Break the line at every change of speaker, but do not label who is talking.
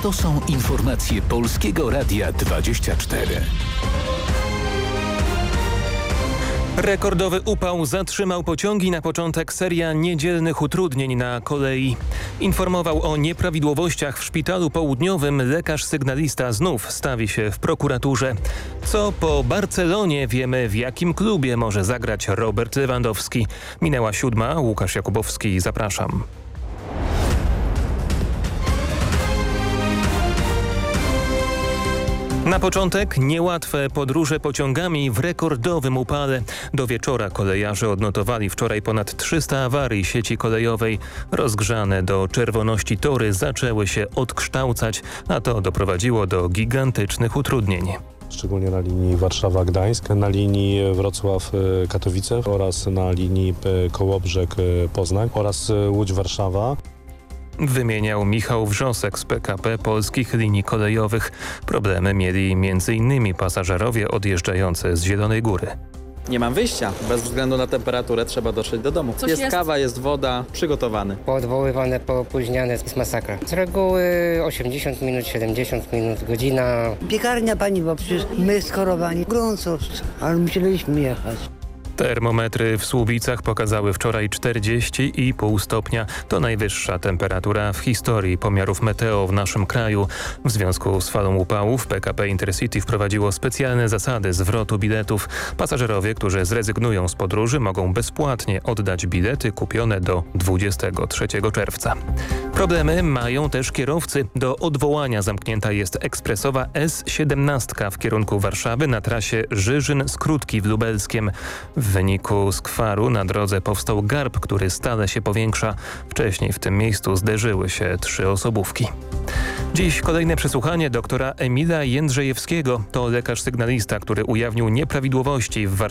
To są informacje Polskiego Radia 24.
Rekordowy upał zatrzymał pociągi, na początek seria niedzielnych utrudnień na kolei. Informował o nieprawidłowościach w Szpitalu Południowym lekarz sygnalista znów stawi się w prokuraturze. Co po Barcelonie wiemy, w jakim klubie może zagrać Robert Lewandowski. Minęła 7, Łukasz Jakubowski, zapraszam. Na początek niełatwe podróże pociągami w rekordowym upale. Do wieczora kolejarze odnotowali wczoraj ponad 300 awarii sieci kolejowej. Rozgrzane do czerwoności tory zaczęły się odkształcać, a to doprowadziło do gigantycznych utrudnień.
Szczególnie na linii Warszawa-Gdańsk, na linii Wrocław-Katowice oraz na linii Kołobrzeg-Poznań oraz Łódź-Warszawa.
Wymieniał Michał Wrzosek z PKP Polskich Linii Kolejowych. Problemy mieli m.in. pasażerowie odjeżdżający z Zielonej Góry.
Nie mam wyjścia. Bez względu na temperaturę trzeba dotrzeć do domu. Jest kawa, jest woda, przygotowany.
Poodwoływane, poopóźniane, jest masakra. Z reguły 80 minut, 70 minut, godzina.
Piekarnia pani, bo przecież my schorowani. Gorąco, ale musieliśmy jechać.
Termometry w Słubicach pokazały wczoraj 40,5 stopnia. To najwyższa temperatura w historii pomiarów meteo w naszym kraju. W związku z falą upałów PKP Intercity wprowadziło specjalne zasady zwrotu biletów. Pasażerowie, którzy zrezygnują z podróży, mogą bezpłatnie oddać bilety kupione do 23 czerwca. Problemy mają też kierowcy. Do odwołania zamknięta jest ekspresowa S17 w kierunku Warszawy na trasie Żyżyn-Skrótki w Lubelskiem. W wyniku skwaru na drodze powstał garb, który stale się powiększa. Wcześniej w tym miejscu zderzyły się 3 osobówki. Dziś kolejne przesłuchanie doktora Emila Jędrzejewskiego. To lekarz sygnalista, który ujawnił nieprawidłowości w